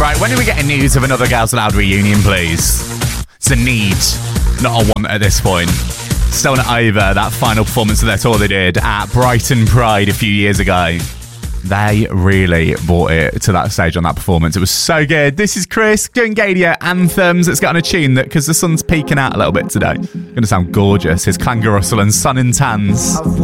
Right, when are we getting news of another Girls Aloud reunion, please? It's a need, not a want at this point. Still not over that final performance of their tour they did at Brighton Pride a few years ago. They really brought it to that stage on that performance. It was so good. This is Chris doing Gadia Anthems. Let's get on a tune that, because the sun's peeking out a little bit today, going to sound gorgeous. Here's Clangar Russell and Sun and Tans.